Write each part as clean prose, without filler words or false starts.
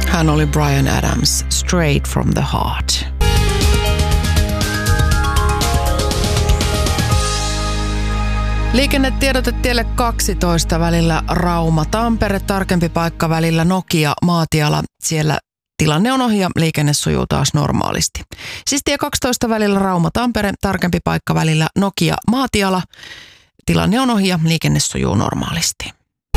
Hän oli Bryan Adams, Straight from the Heart. Liikennetiedote tielle 12 välillä Rauma-Tampere, tarkempi paikka välillä Nokia-Maatiala. Siellä tilanne on ohi ja liikenne sujuu taas normaalisti. Siis tie 12 välillä Rauma-Tampere, tarkempi paikka välillä Nokia-Maatiala. Tilanne on ohi ja liikenne sujuu normaalisti.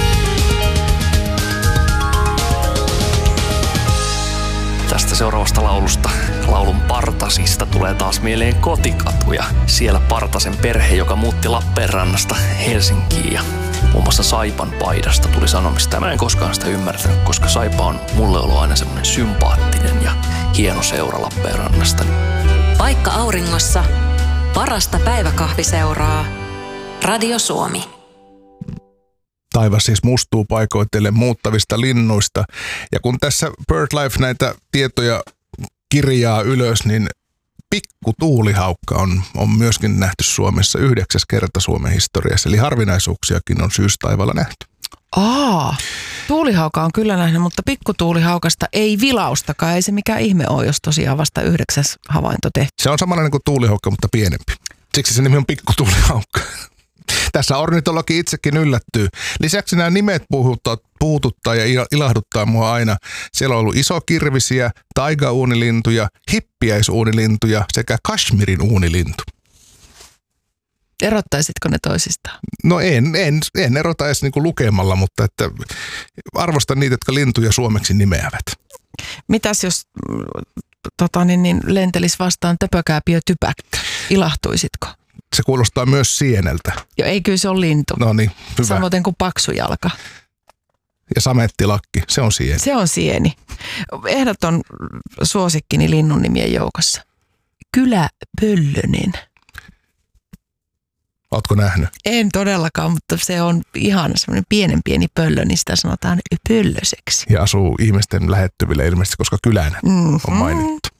Tästä seuraavasta laulusta, laulun Partasista, tulee taas mieleen kotikatu ja siellä Partasen perhe, joka muutti Lappeenrannasta Helsinkiin ja muun muassa Saipan paidasta tuli sanomista. Mä en koskaan sitä ymmärtänyt, koska Saipa on mulle ollut aina semmoinen sympaattinen ja hieno seura Lappeenrannasta. Paikka auringossa, parasta päiväkahviseuraa, Radio Suomi. Taivas siis mustuu paikoitellen muuttavista linnuista. Ja kun tässä BirdLife näitä tietoja kirjaa ylös, niin pikkutuulihaukka on myöskin nähty Suomessa 9. kerta Suomen historiassa. Eli harvinaisuuksiakin on syystaivaalla nähty. Tuulihauka on kyllä nähnyt, mutta pikkutuulihaukasta ei vilaustakaan. Ei se mikään ihme ole, jos tosiaan vasta 9. havainto tehty. Se on samanlainen kuin tuulihaukka, mutta pienempi. Siksi se nimi on pikkutuulihaukka. Tässä ornitologi itsekin yllättyy. Lisäksi nämä nimet puhututtaa ja ilahduttaa mua aina. Siellä on ollut isokirvisiä, taigauunilintuja, hippiäisuunilintuja sekä Kashmirin uunilintu. Erottaisitko ne toisistaan? No en erota edes niinku lukemalla, mutta että arvostan niitä, jotka lintuja suomeksi nimeävät. Mitäs jos lentelis vastaan töpökääpiö typäkkö? Ilahtuisitko? Se kuulostaa myös sieneltä. Joo, ei kyllä se on lintu. No niin, hyvä. Samoin kuin paksujalka. Ja samettilakki, se on sieni. Se on sieni. Ehdoton suosikkini linnun nimien joukossa. Kyläpöllönen. Ootko nähnyt? En todellakaan, mutta se on ihan semmoinen pieni pöllö, niin sitä sanotaan pöllöseksi. Ja asuu ihmisten lähettyvillä ilmeisesti, koska kylänä on mainittu.